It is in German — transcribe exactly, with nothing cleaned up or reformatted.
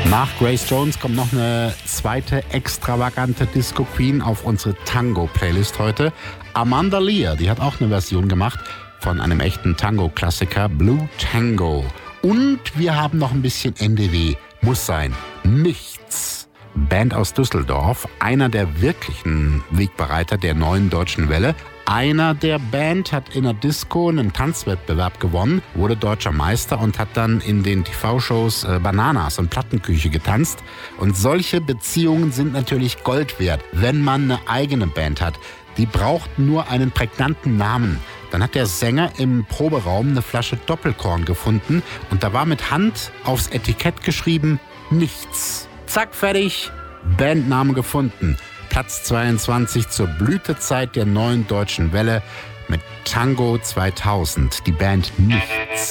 Nach Grace Jones kommt noch eine zweite extravagante Disco-Queen auf unsere Tango-Playlist heute. Amanda Lear, die hat auch eine Version gemacht von einem echten Tango-Klassiker, Blue Tango. Und wir haben noch ein bisschen N D W. Muss sein. Nichts. Band aus Düsseldorf, einer der wirklichen Wegbereiter der neuen deutschen Welle. Einer der Band hat in der Disco einen Tanzwettbewerb gewonnen, wurde deutscher Meister und hat dann in den T V-Shows äh, Bananas und Plattenküche getanzt. Und solche Beziehungen sind natürlich Gold wert, wenn man eine eigene Band hat. Die braucht nur einen prägnanten Namen. Dann hat der Sänger im Proberaum eine Flasche Doppelkorn gefunden und da war mit Hand aufs Etikett geschrieben, nichts. Zack, fertig, Bandname gefunden. Platz zweiundzwanzig zur Blütezeit der neuen deutschen Welle mit Tango zweitausend, die Band Nichts.